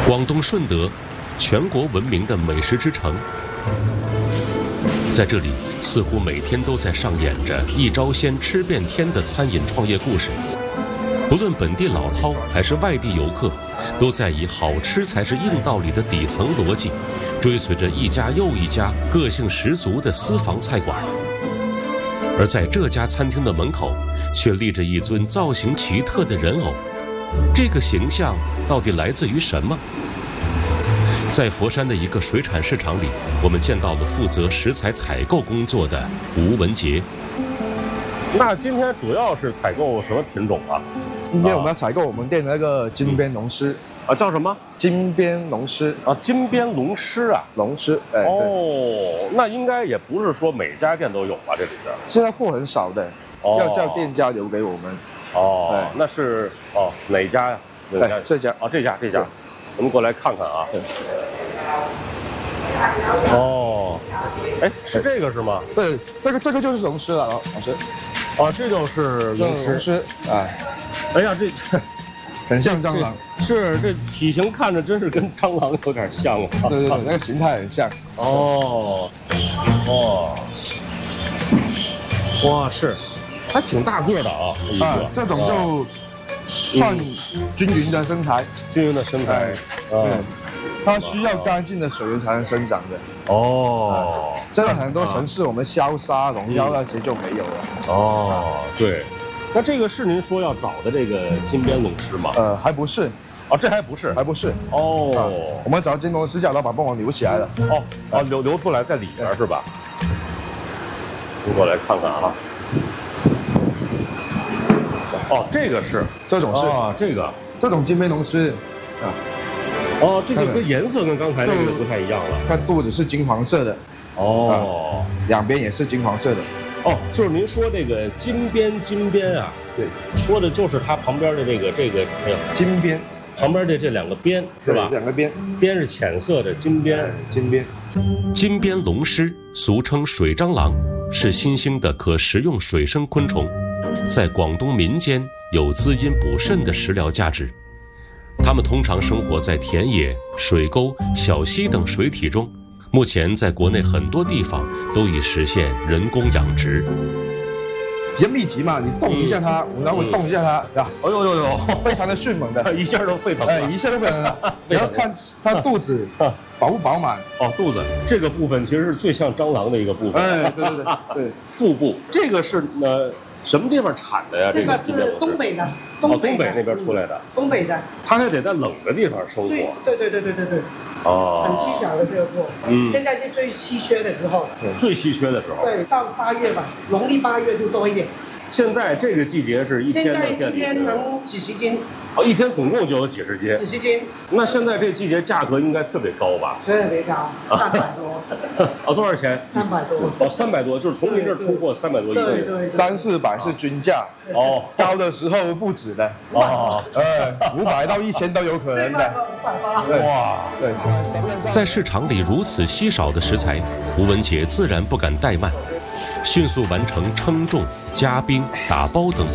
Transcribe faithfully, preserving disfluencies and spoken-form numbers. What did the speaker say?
广东顺德，全国闻名的美食之城，在这里似乎每天都在上演着一招鲜吃遍天的餐饮创业故事。不论本地老饕还是外地游客，都在以好吃才是硬道理的底层逻辑，追随着一家又一家个性十足的私房菜馆。而在这家餐厅的门口，却立着一尊造型奇特的人偶。这个形象到底来自于什么？在佛山的一个水产市场里，我们见到了负责食材采购工作的吴文杰。 那今天主要是采购什么品种啊？ 今天我们要采购我们店的那个金边龙狮啊，叫什么？ 金边龙狮啊，金边龙狮啊， 龙狮。哎， 哦，那应该也不是说每家店都有吧？这里边现在货很少的，哦、要叫店家留给我们。 哦，哎、那是哦哪家呀？哪家？ 哎、这家啊、哦，这家这家，我们过来看看啊。哦，哎，是这个是吗？ 对，这个这个就是龙狮了，老老师。 哦，这就是龙狮。 龙狮，哎， 哎呀，这很像蟑螂。 是，这体型看着真是跟蟑螂有点像啊。 对对对，那个形态很像。 哦，哦，哇，是。还挺大个的啊，一个、啊、 这种就算均匀的身材， 均匀的身材， 嗯，它需要干净的水源才能生长的。 哦， 现在很多城市我们消杀农药那些就没有了。 哦，对，那这个是您说要找的这个金边龙狮吗？ 呃，还不是。 哦，这还不是， 还不是。 哦，啊、 我们找金龙狮叫老板帮我留起来了。 哦，哦，留留出来在里边是吧？你过来看看啊。哦，这个是， 这种是啊，这个这种金边龙狮，啊， 哦，这个跟颜色跟刚才那个不太一样了。 看肚子是金黄色的， 哦， 两边也是金黄色的。 哦，就是您说这个金边金边啊， 对， 说的就是它旁边的这个这个哎呀， 金边旁边的这两个边是吧？ 两个边， 边是浅色的金边， 金边， 金边龙狮俗称水蟑螂，是新兴的可食用水生昆虫。在广东民间有滋阴补肾的食疗价值，它们通常生活在田野、水沟、小溪等水体中。目前在国内很多地方都已实现人工养殖。 比较密集嘛，你动一下它，嗯、然后动一下它，是吧？ 哎呦呦呦， 非常的迅猛的， 一下都沸腾了， 哎，一下都沸腾了。你要看它肚子饱不饱满。 哦，肚子这个部分其实是最像蟑螂的一个部分。 哎，对对对对， 腹部这个是呃。什么地方产的呀？ 这个是东北的， 东北那边出来的。 东北的， 它还得在冷的地方生活。 对对对对对对。 哦。 很稀少的这个货，嗯，现在是最稀缺的时候。 最稀缺的时候。 对，到八月吧，农历八月就多一点。 现在这个季节是一天的现在一天能几十斤。 哦，一天总共就有几十斤。 几十斤。 那现在这季节价格应该特别高吧？ 特别高，三百多。 哦，多少钱？ 三百多。 哦，三百多，就是从您这儿出货三百多一斤。 对对。 三四百是均价。 哦， 高的时候不止的。 哦， 呃，五百到一千都有可能的。 五百八。 哇， 对。 在市场里如此稀少的食材，吴文杰自然不敢怠慢，迅速完成称重、加冰、打包等